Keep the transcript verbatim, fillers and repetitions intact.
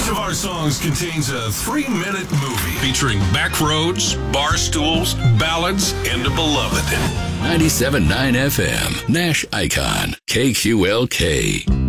Each of our songs contains a three-minute movie featuring back roads, bar stools, ballads, and a beloved. ninety-seven point nine F M, Nash Icon, K Q L K.